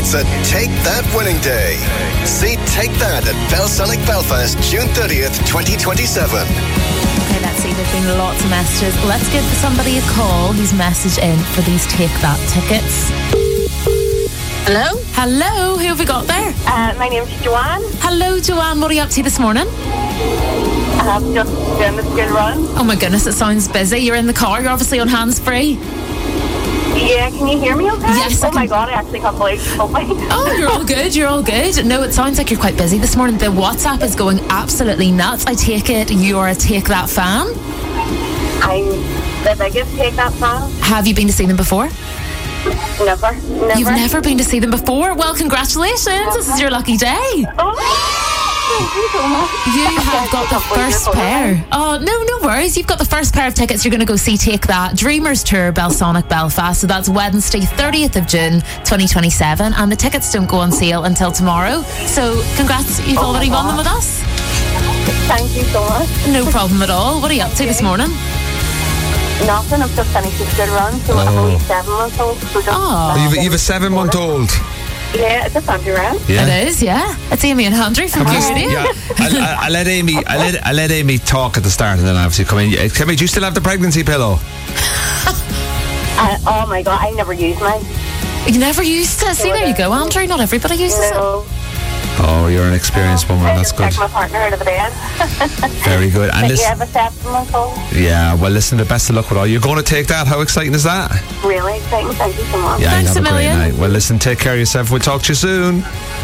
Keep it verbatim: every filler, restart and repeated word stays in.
It's a Take That winning day. See Take That at Belsonic Belfast, June thirtieth, twenty twenty-seven. Okay, let's see. There's been lots of messages. Let's give somebody a call who's messaged in for these Take That tickets. Hello? Hello, who have we got there? Uh, my name's Joanne. Hello, Joanne. What are you up to this morning? I'm just doing the school run. Oh my goodness, it sounds busy. You're in the car. You're obviously on hands-free. Yeah, can you hear me okay? Yes, I Oh my can. God, I actually can't believe you told me. Oh, you're all good. You're all good. No, it sounds like you're quite busy this morning. The WhatsApp is going absolutely nuts. I take it you're a Take That fan. I'm the biggest Take That fan. Have you been to see them before? Never. Never. You've never been to see them before? Well, congratulations. This is your lucky day. Oh, thank you so much. You have got the first pair. Oh, no, no worries. You've got the first pair of tickets. You're going to go see Take That Dreamers Tour Belsonic Belfast. So that's Wednesday, thirtieth of June, twenty twenty-seven. And the tickets don't go on sale until tomorrow. So congrats. You've Oh already my won them God. with us. Thank you so much. No problem at all. What are you up to this morning? Nothing. I've just finished the school run, so I'm only seven months old. So just Oh. You've, you've a seven-month-old. Yeah, it's just Andrew around. Yeah. It is, yeah. It's Amy and Andrew from Just- Curia. yeah, I, I, I let Amy. I let I let Amy talk at the start, and then obviously come in. Come in. Do you still have the pregnancy pillow? Uh, oh my God, I never use mine. You never used it. See, there you go, Andrew. Not everybody uses it. No. Oh, you're an experienced woman. I That's just good. take my partner out of the bed. Very good. And But listen, yeah, I have a seven month old. yeah. Well, listen. The best of luck with all. You're going to Take That. How exciting is that? Really exciting. Thank you so much. Yeah, Thanks you have a a great million. night. Well, listen. Take care of yourself. We'll talk to you soon.